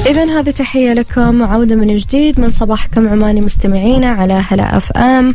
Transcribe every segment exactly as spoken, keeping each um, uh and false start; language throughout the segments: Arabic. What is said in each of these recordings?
إذن هذه تحية لكم وعودة من جديد من صباحكم عماني مستمعينا على هلا أف أم.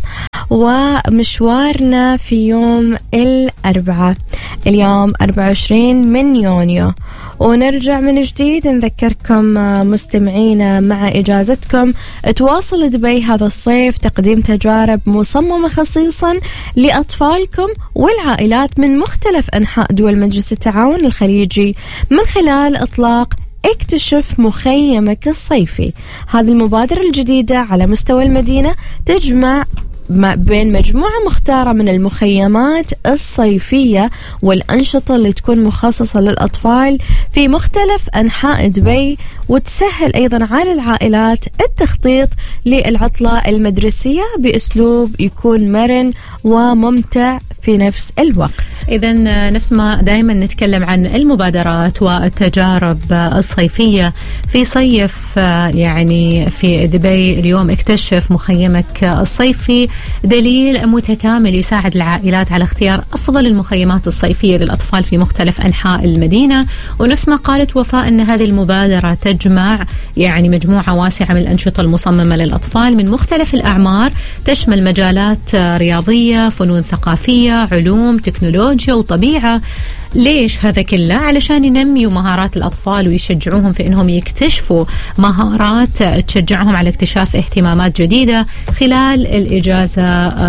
ومشوارنا في يوم الأربعاء، اليوم أربعة وعشرين من يونيو، ونرجع من جديد نذكركم مستمعينا مع إجازتكم تواصل دبي هذا الصيف تقديم تجارب مصممة خصيصا لأطفالكم والعائلات من مختلف أنحاء دول مجلس التعاون الخليجي من خلال إطلاق اكتشف مخيمك الصيفي. هذه المبادرة الجديدة على مستوى المدينة تجمع بين مجموعة مختارة من المخيمات الصيفية والأنشطة اللي تكون مخصصة للأطفال في مختلف أنحاء دبي، وتسهل أيضا على العائلات التخطيط للعطلة المدرسية بأسلوب يكون مرن وممتع في نفس الوقت. إذن نفس ما دائما نتكلم عن المبادرات والتجارب الصيفية في صيف يعني في دبي، اليوم اكتشف مخيمك الصيفي دليل متكامل يساعد العائلات على اختيار أفضل المخيمات الصيفية للأطفال في مختلف أنحاء المدينة. ونفس ما قالت وفاء أن هذه المبادرة تجمع يعني مجموعة واسعة من الأنشطة المصممة للأطفال من مختلف الأعمار، تشمل مجالات رياضية، فنون ثقافية، علوم، تكنولوجيا وطبيعة. ليش هذا كله؟ علشان ينميوا مهارات الأطفال ويشجعوهم في أنهم يكتشفوا مهارات تشجعهم على اكتشاف اهتمامات جديدة خلال الإجازة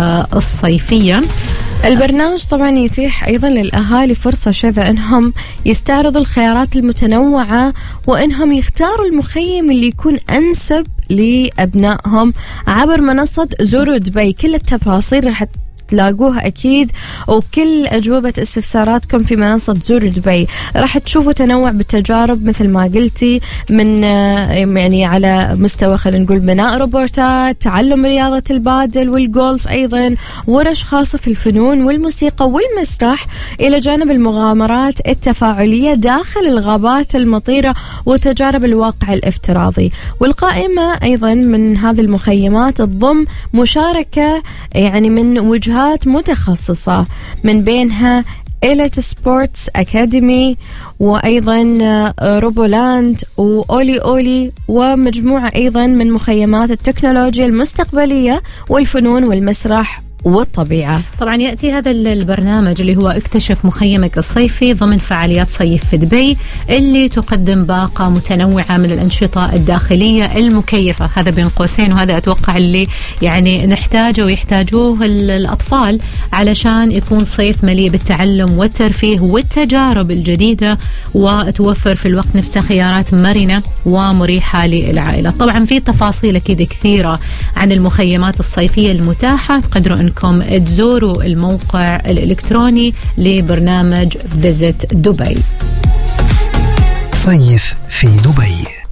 الصيفية. البرنامج طبعا يتيح أيضا للأهالي فرصة شذا أنهم يستعرضوا الخيارات المتنوعة وأنهم يختاروا المخيم اللي يكون أنسب لأبنائهم عبر منصة زورو دبي. كل التفاصيل رح تلاقوها أكيد، وكل أجوبة استفساراتكم في منصة زورو دبي. راح تشوفوا تنوع بالتجارب مثل ما قلتي، من يعني على مستوى خلينا نقول بناء روبوتات، تعلم رياضة البادل والجولف، أيضا ورش خاصة في الفنون والموسيقى والمسرح، إلى جانب المغامرات التفاعلية داخل الغابات المطيرة وتجارب الواقع الافتراضي. والقائمة أيضا من هذه المخيمات تضم مشاركة يعني من وجهات متخصصة، من بينها إليت سبورتس أكاديمي، وأيضا روبولاند وأولي أولي، ومجموعة أيضا من مخيمات التكنولوجيا المستقبلية والفنون والمسرح والطبيعة. طبعا يأتي هذا البرنامج اللي هو اكتشف مخيمك الصيفي ضمن فعاليات صيف في دبي، اللي تقدم باقة متنوعة من الأنشطة الداخلية المكيفة، هذا بين قوسين، وهذا أتوقع اللي يعني نحتاجه ويحتاجوه الأطفال علشان يكون صيف مليء بالتعلم والترفيه والتجارب الجديدة، وتوفر في الوقت نفسه خيارات مرنة ومريحة للعائلة. طبعا في تفاصيل أكيد كثيرة عن المخيمات الصيفية المتاحة، تقدروا أنكم تزوروا الموقع الإلكتروني لبرنامج فيزيت دبي. صيف في دبي.